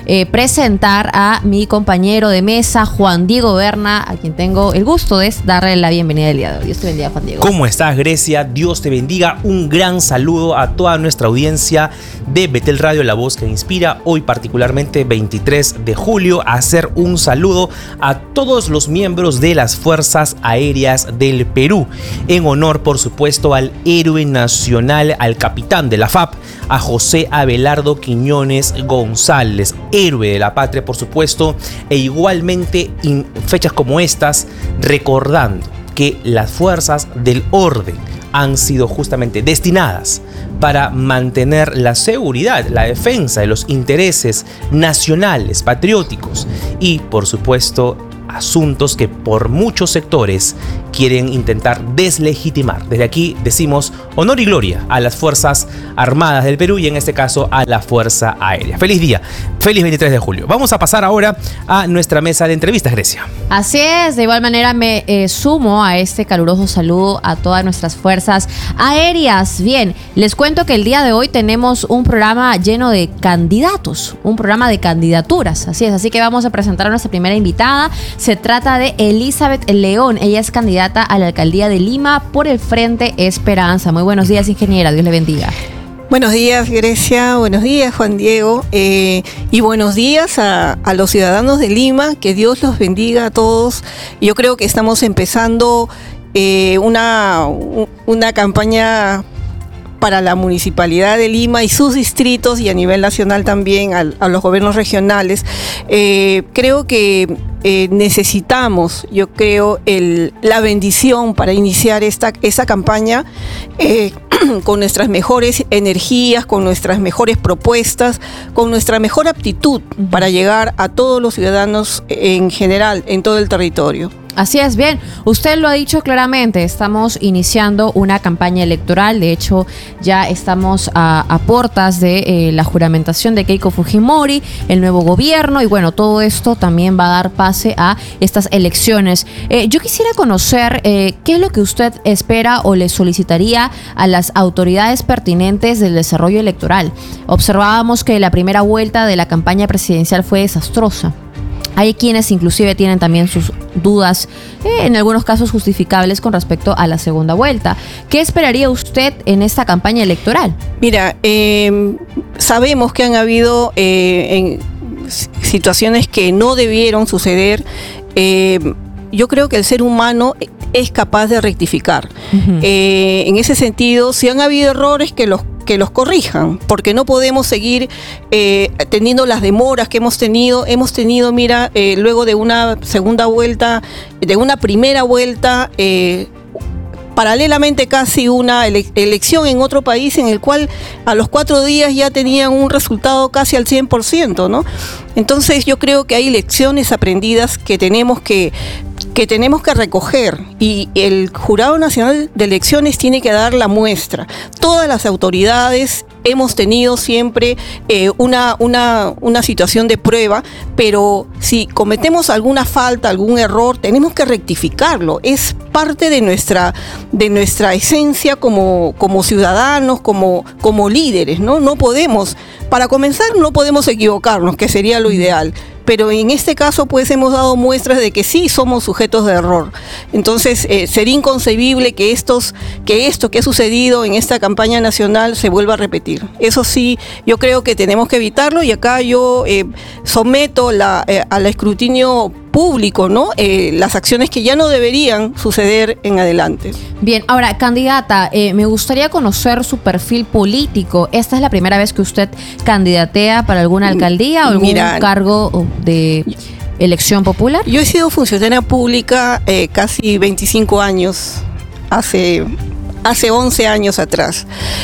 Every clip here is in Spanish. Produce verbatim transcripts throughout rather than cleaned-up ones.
eh, presentar a mi compañero de mesa, Juan Diego Berna, a quien tengo el gusto de darle la bienvenida del día de hoy. Dios te bendiga, Juan Diego. ¿Cómo estás, Grecia? Dios te bendiga. Un gran saludo a toda nuestra audiencia de Betel Radio, la voz que inspira. Hoy particularmente veintitrés de julio, a hacer un saludo a todos los miembros de las Fuerzas Aéreas del Perú. En honor, por supuesto, al héroe nacional, al capitán de la F A P, a José Abelardo Quiñones González, héroe de la patria, por supuesto, e igualmente en fechas como estas, recordando que las fuerzas del orden han sido justamente destinadas para mantener la seguridad, la defensa de los intereses nacionales, patrióticos y, por supuesto, asuntos que por muchos sectores quieren intentar deslegitimar. Desde aquí decimos honor y gloria a las Fuerzas Armadas del Perú y en este caso a la Fuerza Aérea. Feliz día, feliz veintitrés de julio. Vamos a pasar ahora a nuestra mesa de entrevistas, Grecia. Así es, de igual manera me eh, sumo a este caluroso saludo a todas nuestras Fuerzas Aéreas. Bien, les cuento que el día de hoy tenemos un programa lleno de candidatos, un programa de candidaturas, así es, así que vamos a presentar a nuestra primera invitada. Se trata de Elizabeth León. Ella es candidata a la alcaldía de Lima por el Frente Esperanza. Muy buenos días, ingeniera. Dios le bendiga. Buenos días, Grecia. Buenos días, Juan Diego. Eh, y buenos días a, a los ciudadanos de Lima. Que Dios los bendiga a todos. Yo creo que estamos empezando eh, una, una campaña para la Municipalidad de Lima y sus distritos y a nivel nacional también a, a los gobiernos regionales. Eh, creo que eh, necesitamos, yo creo, el, la bendición para iniciar esta, esta campaña eh, con nuestras mejores energías, con nuestras mejores propuestas, con nuestra mejor aptitud para llegar a todos los ciudadanos en general, en todo el territorio. Así es, bien, usted lo ha dicho claramente, estamos iniciando una campaña electoral, de hecho ya estamos a, a puertas de eh, la juramentación de Keiko Fujimori, el nuevo gobierno y bueno, todo esto también va a dar pase a estas elecciones. Eh, yo quisiera conocer eh, qué es lo que usted espera o le solicitaría a las autoridades pertinentes del desarrollo electoral. Observábamos que la primera vuelta de la campaña presidencial fue desastrosa. Hay quienes inclusive tienen también sus dudas, eh, en algunos casos justificables con respecto a la segunda vuelta. ¿Qué esperaría usted en esta campaña electoral? Mira, eh, sabemos que han habido eh, en situaciones que no debieron suceder. Eh, yo creo que el ser humano es capaz de rectificar. Uh-huh. Eh, en ese sentido, si han habido errores, que los que los corrijan, porque no podemos seguir eh, teniendo las demoras que hemos tenido. Hemos tenido, mira, eh, luego de una segunda vuelta, de una primera vuelta, eh, paralelamente casi una ele- elección en otro país en el cual a los cuatro días ya tenían un resultado casi al cien por ciento, ¿no? Entonces yo creo que hay lecciones aprendidas que tenemos que que tenemos que recoger y el Jurado Nacional de Elecciones tiene que dar la muestra. Todas las autoridades hemos tenido siempre eh, una, una, una situación de prueba, pero si cometemos alguna falta, algún error, tenemos que rectificarlo. Es parte de nuestra, de nuestra esencia como, como ciudadanos, como, como líderes, ¿no? No podemos, para comenzar, no podemos equivocarnos, que sería lo ideal. Pero en este caso pues hemos dado muestras de que sí somos sujetos de error. Entonces eh, sería inconcebible que, estos, que esto que ha sucedido en esta campaña nacional se vuelva a repetir. Eso sí, yo creo que tenemos que evitarlo y acá yo eh, someto la, eh, al escrutinio público, ¿no? Eh, las acciones que ya no deberían suceder en adelante. Bien, ahora, candidata, eh, me gustaría conocer su perfil político. ¿Esta es la primera vez que usted candidatea para alguna alcaldía o algún Mira, cargo de elección popular? Yo he sido funcionaria pública eh, casi veinticinco años, hace, hace once años atrás.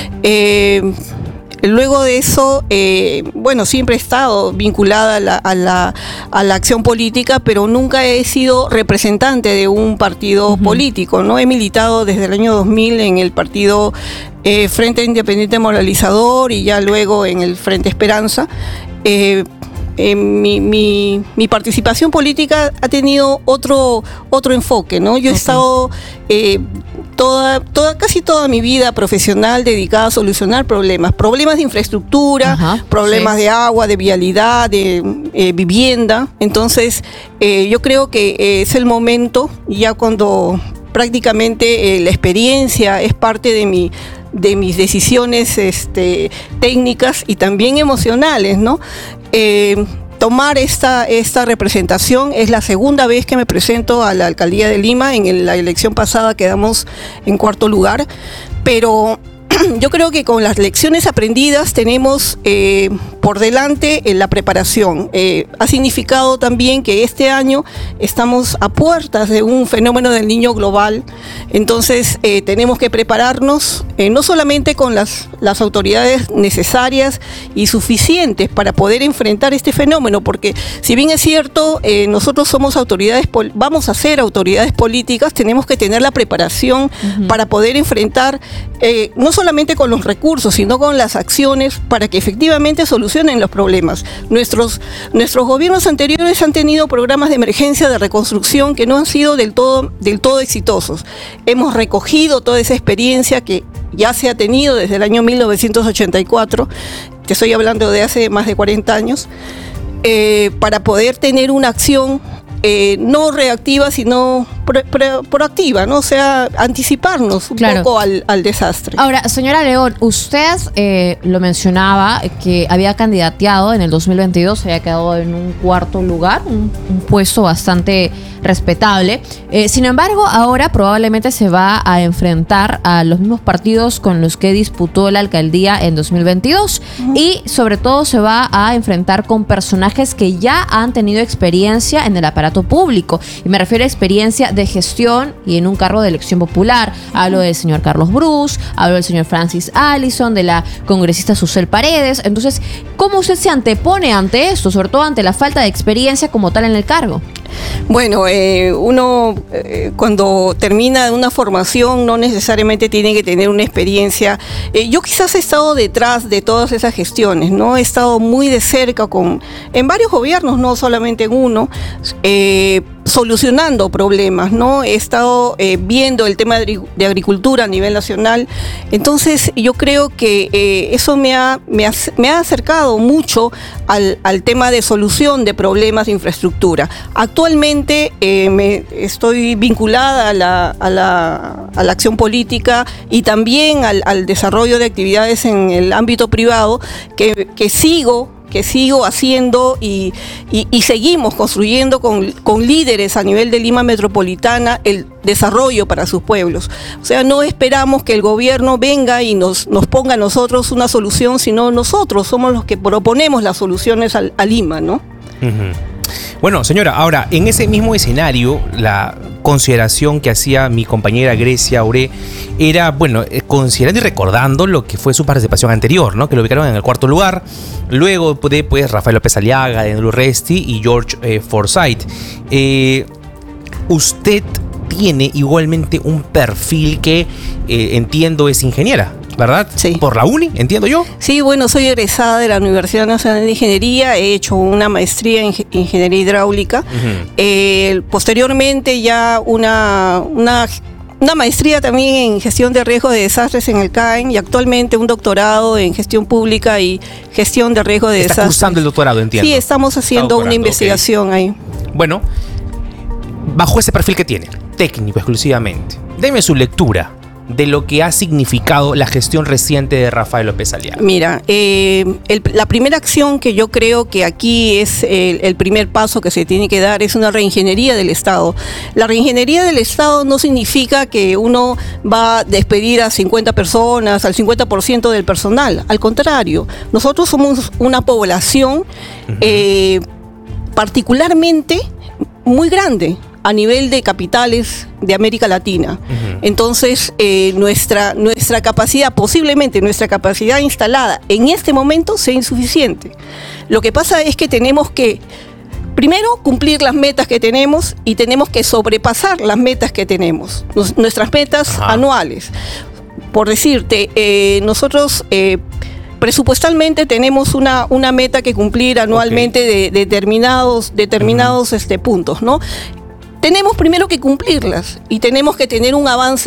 Eh, Luego de eso, eh, bueno, siempre he estado vinculada a la, a, la, a la acción política, pero nunca he sido representante de un partido uh-huh. político, ¿no? He militado desde el año dos mil en el partido eh, Frente Independiente Moralizador y ya luego en el Frente Esperanza. Eh, Eh, mi, mi, mi participación política ha tenido otro, otro enfoque, ¿no? Yo he okay. estado eh, toda, toda, casi toda mi vida profesional dedicada a solucionar problemas, problemas de infraestructura, Ajá, problemas sí. de agua, de vialidad, de eh, vivienda. Entonces, eh, yo creo que eh, es el momento, ya cuando prácticamente eh, la experiencia es parte de mi de mis decisiones este, técnicas y también emocionales, ¿no? Eh, tomar esta, esta representación. Es la segunda vez que me presento a la Alcaldía de Lima. En el, la elección pasada quedamos en cuarto lugar, pero yo creo que con las lecciones aprendidas tenemos eh, por delante eh, la preparación. Eh, ha significado también que este año estamos a puertas de un fenómeno del Niño global, entonces eh, tenemos que prepararnos eh, no solamente con las, las autoridades necesarias y suficientes para poder enfrentar este fenómeno, porque si bien es cierto, eh, nosotros somos autoridades, vamos a ser autoridades políticas, tenemos que tener la preparación uh-huh. para poder enfrentar eh, no solamente con los recursos, sino con las acciones para que efectivamente solucionen los problemas. Nuestros, nuestros gobiernos anteriores han tenido programas de emergencia de reconstrucción que no han sido del todo, del todo exitosos. Hemos recogido toda esa experiencia que ya se ha tenido desde el año mil novecientos ochenta y cuatro, te estoy hablando de hace más de cuarenta años, eh, para poder tener una acción Eh, no reactiva, sino pro, pro, proactiva, ¿no? O sea, anticiparnos un claro. poco al, al desastre. Ahora, señora León, usted eh, lo mencionaba, que había candidateado en el dos mil veintidós, había quedado en un cuarto lugar, un, un puesto bastante respetable. Eh, sin embargo, ahora probablemente se va a enfrentar a los mismos partidos con los que disputó la alcaldía en dos mil veintidós uh-huh. y sobre todo se va a enfrentar con personajes que ya han tenido experiencia en el aparato público, y me refiero a experiencia de gestión y en un cargo de elección popular. Hablo del señor Carlos Bruce, hablo del señor Francis Allison, de la congresista Susel Paredes. Entonces, ¿cómo usted se antepone ante esto, sobre todo ante la falta de experiencia como tal en el cargo? Bueno, eh, uno eh, cuando termina una formación no necesariamente tiene que tener una experiencia. Eh, yo quizás he estado detrás de todas esas gestiones, ¿no? He estado muy de cerca con, en varios gobiernos, no solamente en uno, eh, solucionando problemas, ¿no? He estado eh, viendo el tema de, de agricultura a nivel nacional. Entonces yo creo que eh, eso me ha, me, ha, me ha acercado mucho al, al tema de solución de problemas de infraestructura. Actualmente eh, me estoy vinculada a la, a la, a la acción política y también al, al desarrollo de actividades en el ámbito privado que, que sigo que sigo haciendo y, y, y seguimos construyendo con, con líderes a nivel de Lima Metropolitana el desarrollo para sus pueblos. O sea, no esperamos que el gobierno venga y nos, nos ponga a nosotros una solución, sino nosotros somos los que proponemos las soluciones al, a Lima, ¿no? Uh-huh. Bueno, señora, ahora, en ese mismo escenario, la consideración que hacía mi compañera Grecia Auré era, bueno, considerando y recordando lo que fue su participación anterior, ¿no? Que lo ubicaron en el cuarto lugar, luego de, pues, Rafael López Aliaga, Daniel Urresti y George eh, Forsyth. Eh, usted tiene igualmente un perfil que eh, entiendo es ingeniera, ¿verdad? Sí. Por la uni, entiendo yo. Sí, bueno, soy egresada de la Universidad Nacional de Ingeniería, he hecho una maestría en Ingeniería Hidráulica, uh-huh. eh, posteriormente ya una, una, una maestría también en Gestión de Riesgo de Desastres en el C A E N y actualmente un doctorado en Gestión Pública y Gestión de Riesgo de Está Desastres. Está cursando el doctorado, entiendo. Sí, estamos haciendo una investigación okay. ahí. Bueno, bajo ese perfil que tiene, técnico exclusivamente, deme su lectura de lo que ha significado la gestión reciente de Rafael López Aliaga. Mira, eh, el, la primera acción que yo creo que aquí es el, el primer paso que se tiene que dar es una reingeniería del Estado. La reingeniería del Estado no significa que uno va a despedir a cincuenta personas, al cincuenta por ciento del personal. Al contrario, nosotros somos una población uh-huh. eh, particularmente muy grande a nivel de capitales de América Latina. Uh-huh. Entonces, eh, nuestra, nuestra capacidad, posiblemente nuestra capacidad instalada en este momento sea insuficiente. Lo que pasa es que tenemos que, primero, cumplir las metas que tenemos y tenemos que sobrepasar las metas que tenemos, nos, nuestras metas uh-huh. anuales. Por decirte, eh, nosotros... Eh, presupuestalmente tenemos una, una meta que cumplir anualmente okay. de, de determinados, determinados uh-huh. este, puntos, ¿no? Tenemos primero que cumplirlas y tenemos que tener un avance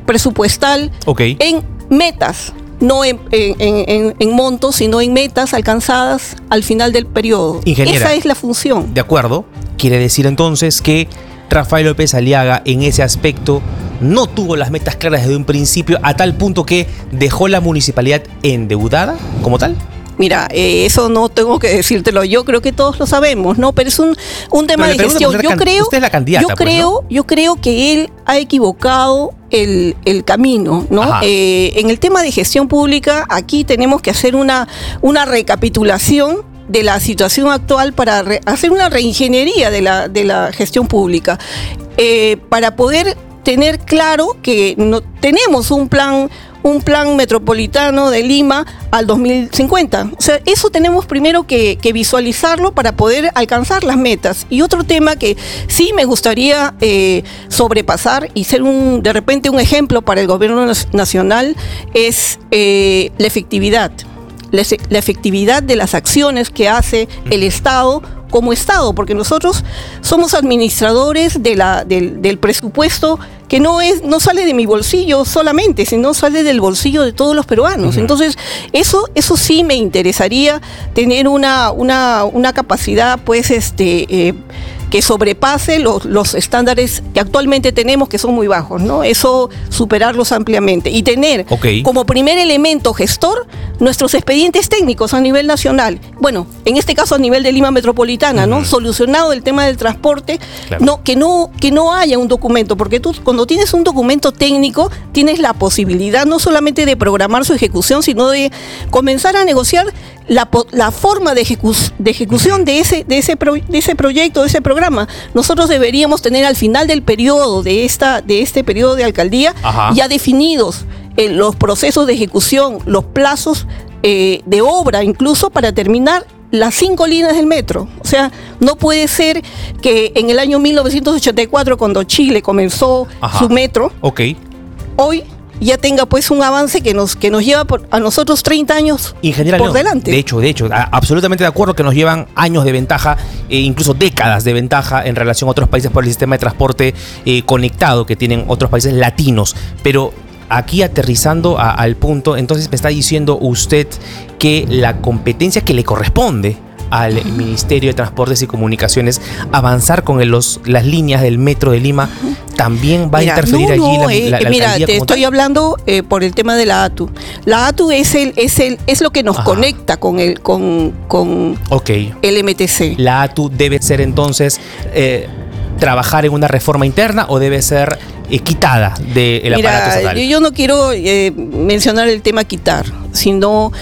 presupuestal Okay. en metas, no en, en, en, en montos, sino en metas alcanzadas al final del periodo. Ingeniera, esa es la función. De acuerdo. Quiere decir entonces que Rafael López Aliaga en ese aspecto no tuvo las metas claras desde un principio, a tal punto que dejó la municipalidad endeudada como tal. Mira, eh, eso no tengo que decírtelo, yo creo que todos lo sabemos, ¿no? Pero es un, un tema de gestión. Yo creo, usted es la candidata, yo creo, pues, ¿no? yo creo que él ha equivocado el, el camino, ¿no? Eh, en el tema de gestión pública, aquí tenemos que hacer una, una recapitulación de la situación actual para re, hacer una reingeniería de la, de la gestión pública, eh, para poder tener claro que no, tenemos un plan un plan metropolitano de Lima al dos mil cincuenta. O sea, eso tenemos primero que, que visualizarlo para poder alcanzar las metas. Y otro tema que sí me gustaría eh, sobrepasar y ser un de repente un ejemplo para el gobierno nacional es eh, la efectividad. La, la efectividad de las acciones que hace el Estado como Estado, porque nosotros somos administradores de la, del, del presupuesto que no es no sale de mi bolsillo solamente, sino sale del bolsillo de todos los peruanos. Uh-huh. Entonces, eso eso sí me interesaría tener una, una, una capacidad, pues, este eh, que sobrepase los, los estándares que actualmente tenemos, que son muy bajos, ¿no? Eso, superarlos ampliamente. Y tener okay. como primer elemento gestor nuestros expedientes técnicos a nivel nacional. Bueno, en este caso a nivel de Lima Metropolitana, uh-huh. ¿no? Solucionado el tema del transporte, claro. no, que, no, que no haya un documento, porque tú cuando tienes un documento técnico, tienes la posibilidad no solamente de programar su ejecución, sino de comenzar a negociar La, la forma de, ejecu de ejecución de ese, de, ese pro de ese proyecto, de ese programa. Nosotros deberíamos tener al final del periodo de, esta, de este periodo de alcaldía Ajá. ya definidos eh, los procesos de ejecución, los plazos eh, de obra incluso para terminar las cinco líneas del metro. O sea, no puede ser que en el año mil novecientos ochenta y cuatro, cuando Chile comenzó Ajá. su metro, okay. hoy ya tenga pues un avance que nos, que nos lleva por, a nosotros treinta años Ingeniera por León, delante. De hecho, de hecho, a, absolutamente de acuerdo que nos llevan años de ventaja, e incluso décadas de ventaja en relación a otros países por el sistema de transporte eh, conectado que tienen otros países latinos. Pero aquí aterrizando a, al punto, entonces me está diciendo usted que la competencia que le corresponde al uh-huh. Ministerio de Transportes y Comunicaciones avanzar con el, los, las líneas del Metro de Lima, también va mira, a interferir no, no, allí eh, la, la, la mira, te estoy tal. hablando eh, por el tema de la A T U. La A T U es el es el es lo que nos Ajá. conecta con el con con okay. el M T C. La A T U debe ser entonces eh, trabajar en una reforma interna o debe ser eh, quitada del Mira, aparato estatal. Yo, yo no quiero eh, mencionar el tema quitar, sino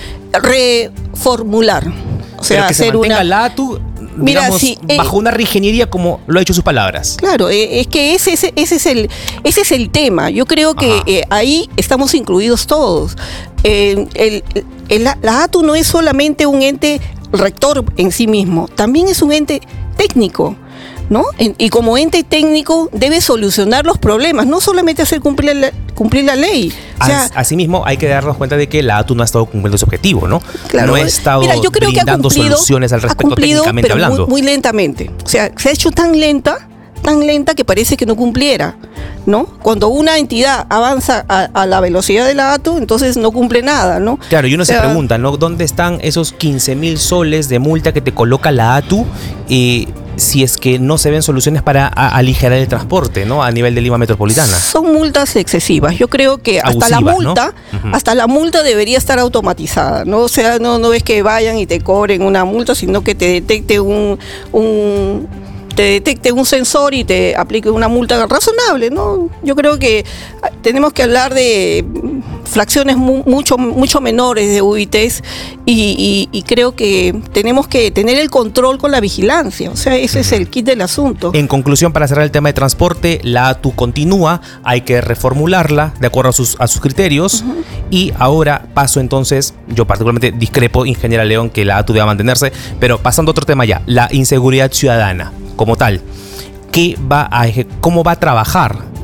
reformular. O sea, Pero que hacer se mantenga una la A T U, Mira, digamos, sí, eh, bajo una reingeniería como lo ha hecho sus palabras. Claro, eh, es que ese, ese, ese, es el, ese es el tema. Yo creo que eh, ahí estamos incluidos todos. Eh, el, el, la A T U no es solamente un ente rector en sí mismo, también es un ente técnico, ¿no? Y como ente técnico debe solucionar los problemas, no solamente hacer cumplir la, cumplir la ley. O sea, asimismo, hay que darnos cuenta de que la A T U no ha estado cumpliendo su objetivo, ¿no? Claro, no ha estado mira, yo creo brindando que ha cumplido, soluciones al respecto, ha cumplido, técnicamente pero hablando. Muy, muy lentamente. O sea, se ha hecho tan lenta, tan lenta que parece que no cumpliera, ¿no? Cuando una entidad avanza a, a la velocidad de la A T U, entonces no cumple nada, ¿no? Claro, y uno o sea, se pregunta, ¿no? ¿Dónde están esos quince mil soles de multa que te coloca la A T U eh, si es que no se ven soluciones para a, aligerar el transporte, ¿no? A nivel de Lima Metropolitana. Son multas excesivas. Yo creo que hasta Abusivas, la multa, ¿no? uh-huh. hasta la multa debería estar automatizada, ¿no? O sea, no, no es que vayan y te cobren una multa, sino que te detecte un, un te detecte un sensor y te aplique una multa razonable, ¿no? Yo creo que tenemos que hablar de fracciones mu mucho mucho menores de U I Ts y, y, y creo que tenemos que tener el control con la vigilancia, o sea, ese uh-huh. es el kit del asunto. En conclusión, para cerrar el tema de transporte, la A T U continúa, hay que reformularla de acuerdo a sus, a sus criterios uh-huh. y ahora paso entonces, yo particularmente discrepo, ingeniera León, que la A T U deba mantenerse, pero pasando a otro tema ya, la inseguridad ciudadana como tal, ¿qué va a, ¿cómo va a trabajar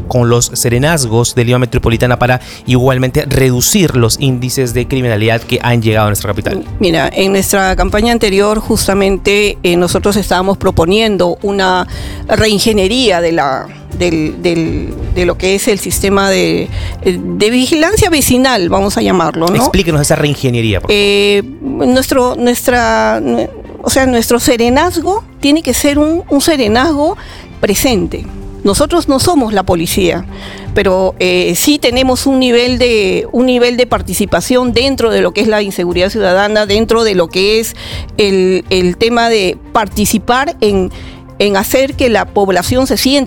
con los serenazgos de Lima Metropolitana para igualmente reducir los índices de criminalidad que han llegado a nuestra capital? Mira, en nuestra campaña anterior justamente eh, nosotros estábamos proponiendo una reingeniería de la Del, del, de lo que es el sistema de, de vigilancia vecinal, vamos a llamarlo, ¿no? Explíquenos esa reingeniería, por favor. Eh, nuestro, nuestra, o sea, nuestro serenazgo tiene que ser un, un serenazgo presente. Nosotros no somos la policía, pero eh, sí tenemos un nivel de un nivel de participación dentro de lo que es la inseguridad ciudadana, dentro de lo que es el, el tema de participar en en hacer que la población se sienta